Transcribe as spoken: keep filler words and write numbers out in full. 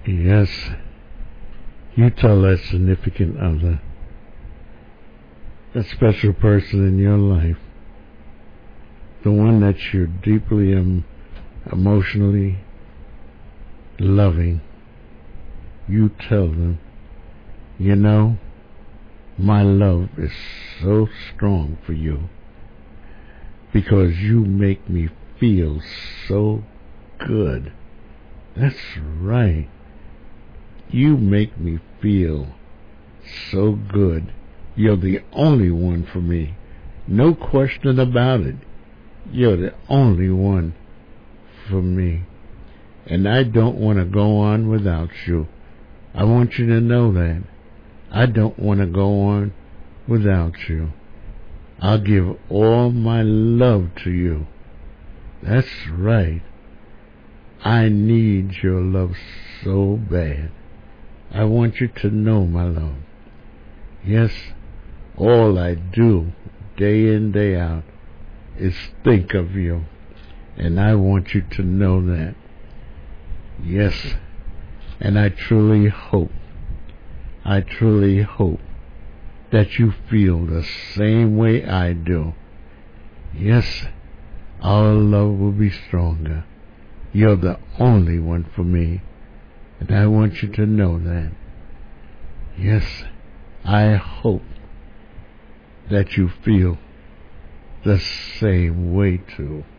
Yes, you tell that significant other, that special person in your life, the one that you're deeply um, emotionally loving, you tell them, you know, my love is so strong for you because you make me feel so good. That's right. You make me feel so good. You're the only one for me. No question about it. You're the only one for me. And I don't want to go on without you. I want you to know that. I don't want to go on without you. I'll give all my love to you. That's right. I need your love so bad. I want you to know my love. Yes, all I do day in, day out is think of you. And I want you to know that. Yes, and I truly hope, I truly hope that you feel the same way I do. Yes, our love will be stronger. You're the only one for me, and I want you to know that. Yes, I hope that you feel the same way too.